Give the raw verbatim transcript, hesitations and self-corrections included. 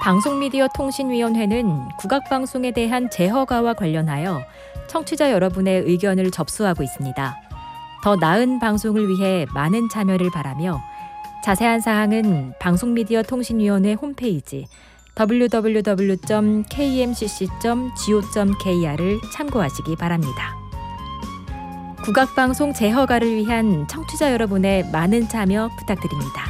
방송미디어통신위원회는 국악방송에 대한 재허가와 관련하여 청취자 여러분의 의견을 접수하고 있습니다. 더 나은 방송을 위해 많은 참여를 바라며 자세한 사항은 방송미디어통신위원회 홈페이지 더블유 더블유 더블유 점 케이엠씨씨 점 지오 점 케이알을 참고하시기 바랍니다. 국악방송 재허가를 위한 청취자 여러분의 많은 참여 부탁드립니다.